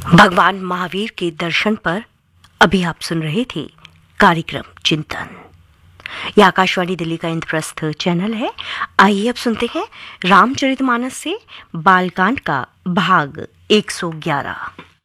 भगवान महावीर के दर्शन पर अभी आप सुन रहे थे कार्यक्रम चिंतन। यह आकाशवाणी दिल्ली का इंद्रप्रस्थ चैनल है। आइए अब सुनते हैं रामचरितमानस से बालकांड का भाग 111।